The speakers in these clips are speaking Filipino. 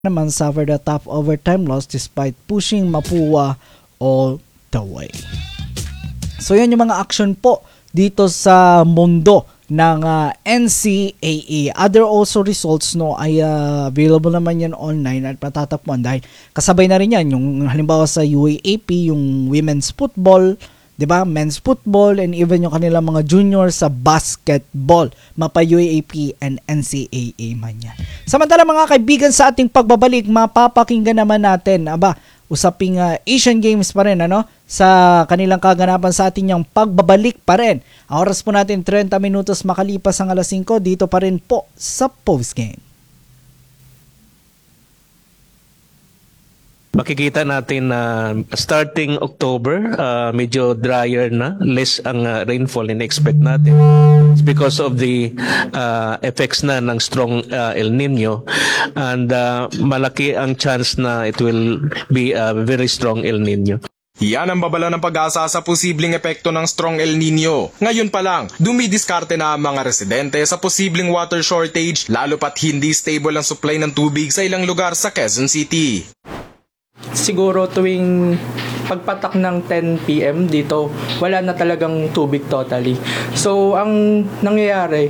naman suffered a tough overtime loss despite pushing Mapua all the way. So yan yung mga action po dito sa mundo ng NCAA. Other also results ay available naman yan online at patatakpuan dahil kasabay na rin yan yung halimbawa sa UAAP, yung women's football, 'di ba? Men's football and even yung kanilang mga junior sa basketball, mapa UAAP and NCAA man yan. Samantala mga kaibigan, sa ating pagbabalik, mapapakinggan naman natin usaping Asian Games pa rin sa kanilang kaganapan sa ating yung pagbabalik pa rin. Ang oras po natin 30 minutos makalipas ang alas 5 dito pa rin po sa postgame. Makikita natin na starting October, medyo drier na, less ang rainfall in-expect natin. It's because of the effects na ng strong El Nino, and malaki ang chance na it will be a very strong El Nino. Yan ang babala ng Pag-asa sa posibleng epekto ng strong El Nino. Ngayon pa lang, dumidiskarte na ang mga residente sa posibleng water shortage, lalo pat hindi stable ang supply ng tubig sa ilang lugar sa Quezon City. Siguro tuwing pagpatak ng 10 PM dito, wala na talagang tubig totally. So, ang nangyayari,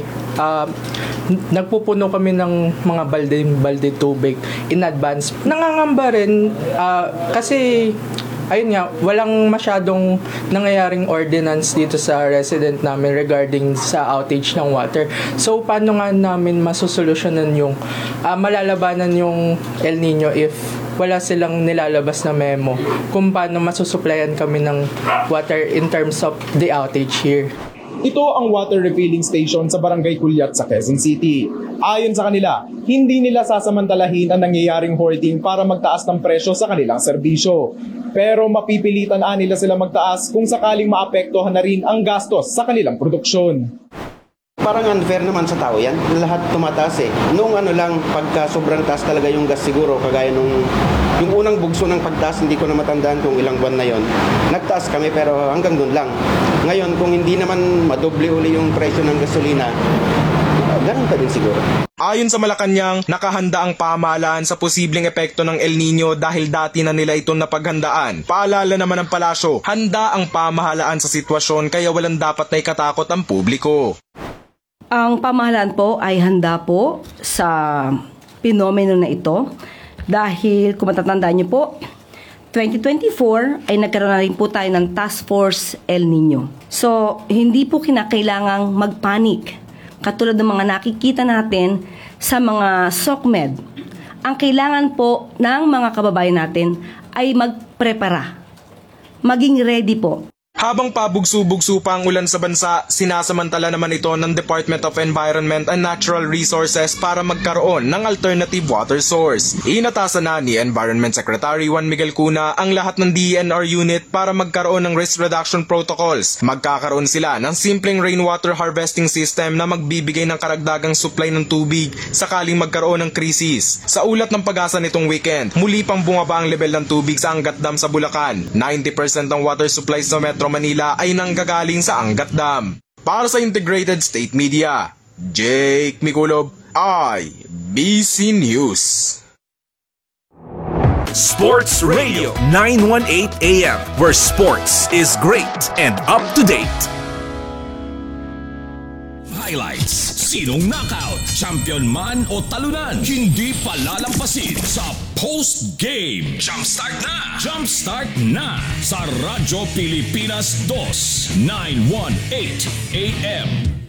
nagpupuno kami ng mga balde tubig in advance. Nangangamba rin kasi ayun nga, walang masyadong nangyayaring ordinance dito sa resident namin regarding sa outage ng water. So, paano nga namin masusolusyonan yung malalabanan yung El Nino if wala silang nilalabas na memo kung paano masusuplayan kami ng water in terms of the outage here. Ito ang water refilling station sa Barangay Culiat sa Quezon City. Ayon sa kanila, hindi nila sasamantalahin ang nangyayaring hoarding para magtaas ng presyo sa kanilang serbisyo. Pero mapipilitan nila sila magtaas kung sakaling maapektuhan na rin ang gastos sa kanilang produksyon. Parang unfair naman sa tao yan. Lahat tumataas eh. Noong lang, pagka sobrang taas talaga yung gas siguro, kagaya yung unang bugso ng pagtaas, hindi ko na matandaan kung ilang buwan na yon. Nagtaas kami pero hanggang doon lang. Ngayon, kung hindi naman madoble uli yung presyo ng gasolina, ganun pa din siguro. Ayon sa Malacanang, nakahanda ang pamahalaan sa posibleng epekto ng El Nino dahil dati na nila itong napaghandaan. Paalala naman ng palasyo, handa ang pamahalaan sa sitwasyon kaya walang dapat na ikatakot ang publiko. Ang pamahalaan po ay handa po sa pinomeno na ito dahil kung matatandaan niyo po, 2024 ay nagkaroon na rin po tayo ng Task Force El Nino. So, hindi po kinakailangang magpanik katulad ng mga nakikita natin sa mga SOCMED. Ang kailangan po ng mga kababayan natin ay magprepara, maging ready po. Habang pabugso-bugso pa ang ulan sa bansa, sinasamantala naman ito ng Department of Environment and Natural Resources para magkaroon ng alternative water source. Inatasan na ni Environment Secretary Juan Miguel Cuna ang lahat ng DENR unit para magkaroon ng risk reduction protocols. Magkakaroon sila ng simpleng rainwater harvesting system na magbibigay ng karagdagang supply ng tubig sakaling magkaroon ng krisis. Sa ulat ng Pag-asa nitong weekend, muli pang bumaba ang level ng tubig sa Angat Dam sa Bulacan. 90% ng water supply sa Metro Manila ay nanggagaling sa Angat Dam. Para sa Integrated State Media, Jake Miculob, IBC News. Sports Radio 918 AM, where sports is great and up to date. Highlights, sinong knockout, champion man o talunan, hindi palalampasin sa post-game. Jumpstart na! Jumpstart na sa Radyo Pilipinas 2, 918 AM.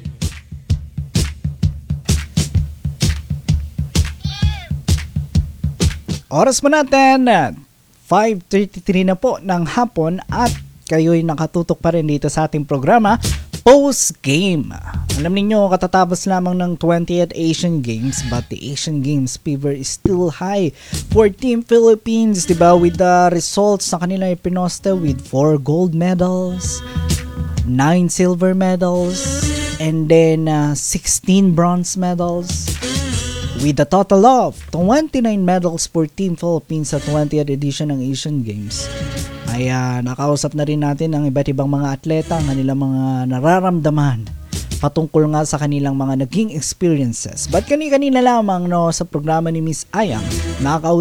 Oras mo natin, 5:33 na po ng hapon at kayo'y nakatutok pa rin dito sa ating programa, Post-Game. Alam niyo katatapos lamang ng 20th Asian Games, but the Asian Games fever is still high for Team Philippines, diba? With the results na kanila ipinoste with 4 gold medals, 9 silver medals, and then 16 bronze medals, with a total of 29 medals for Team Philippines sa 20th edition ng Asian Games. Ay nakausap na rin natin ang iba't ibang mga atleta, ang kanilang mga nararamdaman patungkol nga sa kanilang mga naging experiences. But kanina lamang no, sa programa ni Miss Ayang,